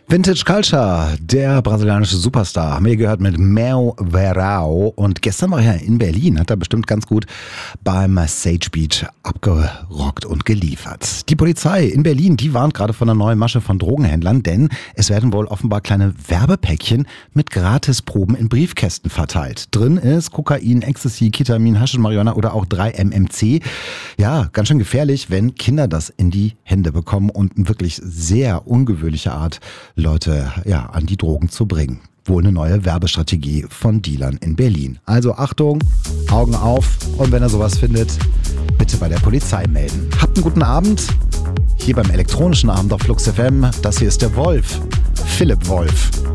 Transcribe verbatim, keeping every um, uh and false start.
Vintage Culture, der brasilianische Superstar, haben wir gehört mit Mel Verao. Und gestern war er in Berlin, hat er bestimmt ganz gut beim Sage Beach abgerockt und geliefert. Die Polizei in Berlin, die warnt gerade von einer neuen Masche von Drogenhändlern, denn es werden wohl offenbar kleine Werbepäckchen mit Gratisproben in Briefkästen verteilt. Drin ist Kokain, Ecstasy, Ketamin, Haschisch, Marihuana oder auch drei M M C. Ja, ganz schön gefährlich, wenn Kinder das in die Hände bekommen und eine wirklich sehr ungewöhnliche Art, Leute ja, an die Drogen zu bringen. Wohl eine neue Werbestrategie von Dealern in Berlin. Also Achtung, Augen auf und wenn ihr sowas findet, bitte bei der Polizei melden. Habt einen guten Abend. Hier beim elektronischen Abend auf Flux F M. Das hier ist der Wolf, Philipp Wolf.